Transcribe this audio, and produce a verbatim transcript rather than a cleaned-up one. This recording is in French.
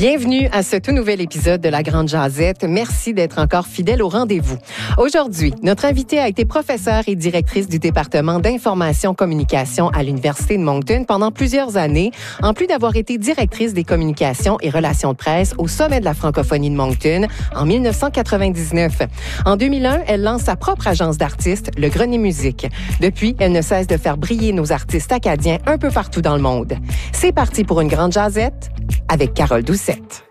Bienvenue à ce tout nouvel épisode de La Grande Jazette. Merci d'être encore fidèle au rendez-vous. Aujourd'hui, notre invitée a été professeure et directrice du département d'information communication à l'Université de Moncton pendant plusieurs années, en plus d'avoir été directrice des communications et relations de presse au Sommet de la francophonie de Moncton en dix-neuf cent quatre-vingt-dix-neuf. En deux mille un, elle lance sa propre agence d'artistes, le Grenier Musique. Depuis, elle ne cesse de faire briller nos artistes acadiens un peu partout dans le monde. C'est parti pour une grande jazette avec Carole Doucette.